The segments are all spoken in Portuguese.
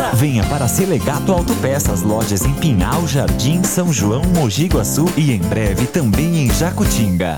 Arena. Venha para Selegato Autopeças, lojas em Pinhal, Jardim, São João, Mogi Guaçu e em breve também em Jacutinga.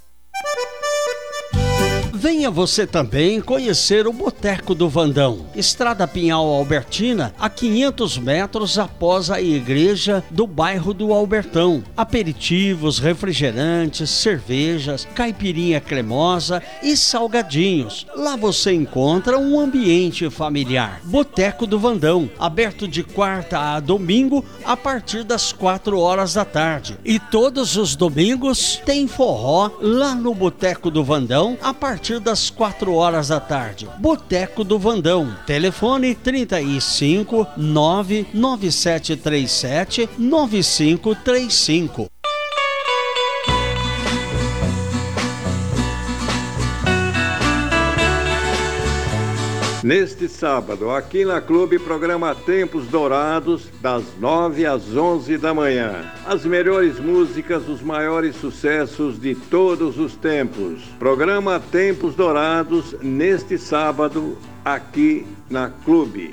Venha você também conhecer o Boteco do Vandão. Estrada Pinhal Albertina, a 500 metros após a igreja do bairro do Albertão. Aperitivos, refrigerantes, cervejas, caipirinha cremosa e salgadinhos. Lá você encontra um ambiente familiar. Boteco do Vandão, aberto de quarta a domingo a partir das 4 horas da tarde. E todos os domingos tem forró lá no Boteco do Vandão a partir das 4 horas da tarde. Boteco do Vandão. Telefone 35 99737 9535. Neste sábado, aqui na Clube, programa Tempos Dourados, das 9 às 11 da manhã. As melhores músicas, os maiores sucessos de todos os tempos. Programa Tempos Dourados, neste sábado, aqui na Clube.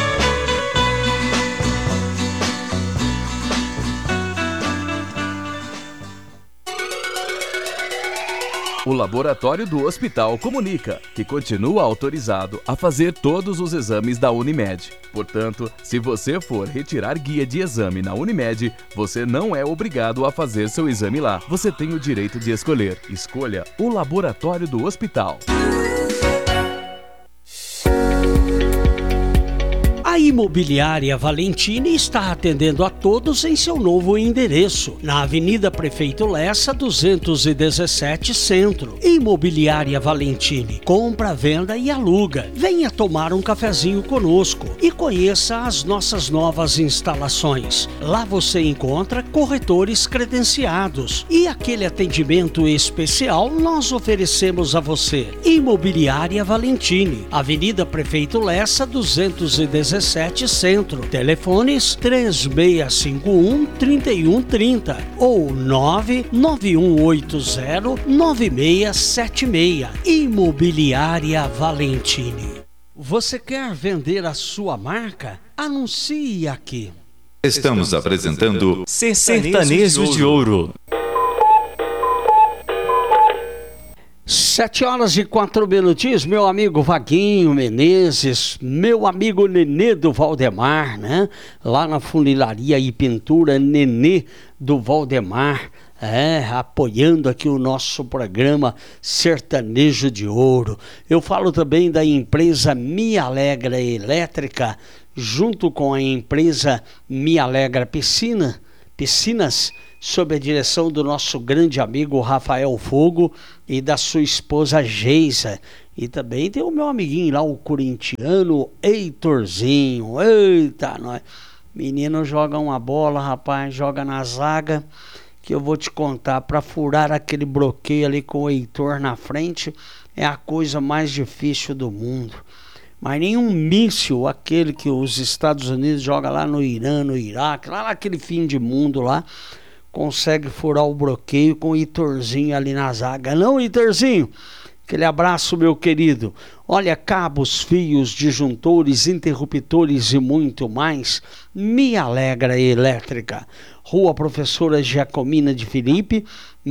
O Laboratório do Hospital comunica que continua autorizado a fazer todos os exames da Unimed. Portanto, se você for retirar guia de exame na Unimed, você não é obrigado a fazer seu exame lá. Você tem o direito de escolher. Escolha o Laboratório do Hospital. A Imobiliária Valentini está atendendo a todos em seu novo endereço, na Avenida Prefeito Lessa, 217 Centro. Imobiliária Valentini, compra, venda e aluga. Venha tomar um cafezinho conosco e conheça as nossas novas instalações. Lá você encontra corretores credenciados e aquele atendimento especial nós oferecemos a você. Imobiliária Valentini, Avenida Prefeito Lessa, 217 Centro. Telefones 3651-3130 ou 99180-9676. Imobiliária Valentini. Você quer vender a sua marca? Anuncie aqui. Estamos apresentando Sertanejo de Ouro. 7h04, meu amigo Vaguinho Menezes, meu amigo Nenê do Valdemar, né? Lá na funilaria e pintura Nenê do Valdemar, apoiando aqui o nosso programa Sertanejo de Ouro. Eu falo também da empresa Me Alegra Elétrica, junto com a empresa Me Alegra Piscinas, sob a direção do nosso grande amigo Rafael Fogo e da sua esposa Geisa. E também tem o meu amiguinho lá, o corintiano Heitorzinho. Eita, nós. Menino joga uma bola, rapaz, joga na zaga, que eu vou te contar, para furar aquele bloqueio ali com o Heitor na frente, é a coisa mais difícil do mundo. Mas nenhum míssil, aquele que os Estados Unidos jogam lá no Irã, no Iraque, lá naquele fim de mundo lá, consegue furar o bloqueio com o Heitorzinho ali na zaga. Não, Heitorzinho? Aquele abraço, meu querido. Olha, cabos, fios, disjuntores, interruptores e muito mais. Me Alegra Elétrica. Rua Professora Giacomina de Filipe,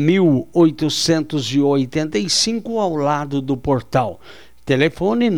1885, ao lado do portal. Telefone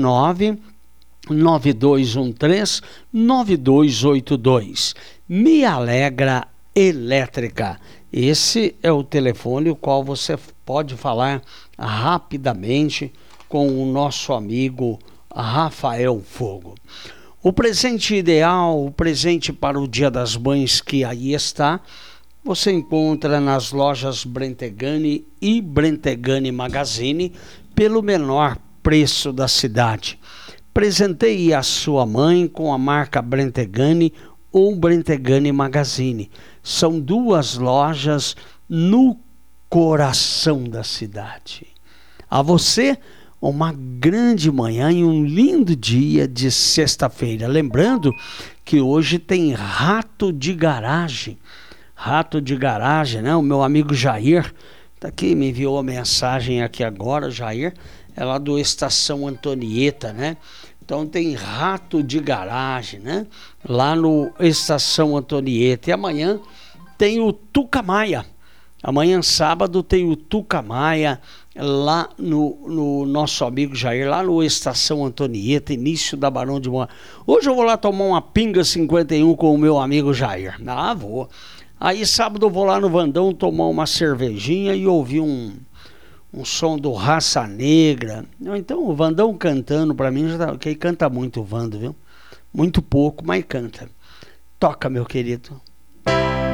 99213-9282. Me Alegra Elétrica. Esse é o telefone o qual você pode falar rapidamente com o nosso amigo Rafael Fogo. O presente ideal, o presente para o Dia das Mães que aí está, você encontra nas lojas Brentegani e Brentegani Magazine pelo menor preço da cidade. Presenteie a sua mãe com a marca Brentegani ou Brentegani Magazine. São duas lojas no coração da cidade. A você, uma grande manhã e um lindo dia de sexta-feira. Lembrando que hoje tem Rato de Garagem. Rato de Garagem, né? O meu amigo Jair tá aqui, me enviou a mensagem aqui agora, Jair. É lá do Estação Antonieta, né? Então tem Rato de Garagem, né? Lá no Estação Antonieta. E amanhã tem o Tuca Maia. Amanhã, sábado, tem o Tuca Maia lá no nosso amigo Jair, lá no Estação Antonieta, início da Barão de Moa. Hoje eu vou lá tomar uma pinga 51 com o meu amigo Jair. Ah, vou. Aí sábado eu vou lá no Vandão tomar uma cervejinha e ouvir um som do Raça Negra. Então o Vandão cantando pra mim, que canta muito o Vando, viu? Muito pouco, mas canta. Toca, meu querido.